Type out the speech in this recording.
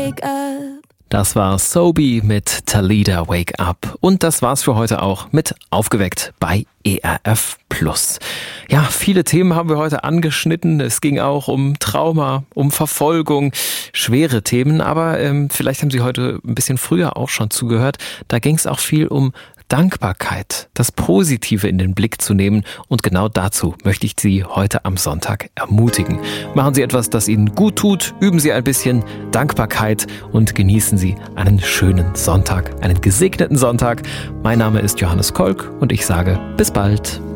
wake up. Das war Sobi mit Talida Wake Up. Und das war's für heute auch mit Aufgeweckt bei ERF Plus. Ja, viele Themen haben wir heute angeschnitten. Es ging auch um Trauma, um Verfolgung, schwere Themen. Aber vielleicht haben Sie heute ein bisschen früher auch schon zugehört. Da ging es auch viel um Dankbarkeit, das Positive in den Blick zu nehmen. Und genau dazu möchte ich Sie heute am Sonntag ermutigen. Machen Sie etwas, das Ihnen gut tut, üben Sie ein bisschen Dankbarkeit und genießen Sie einen schönen Sonntag, einen gesegneten Sonntag. Mein Name ist Johannes Kolk und ich sage bis bald.